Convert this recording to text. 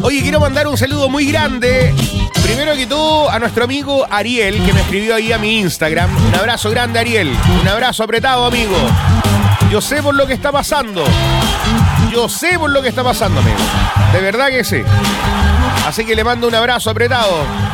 Oye, quiero mandar un saludo muy grande. Primero que todo, a nuestro amigo Ariel, que me escribió ahí a mi Instagram. Un abrazo grande, Ariel. Un abrazo apretado, amigo. Yo sé por lo que está pasando. Yo sé por lo que está pasando, amigo. De verdad que sí. Así que le mando un abrazo apretado.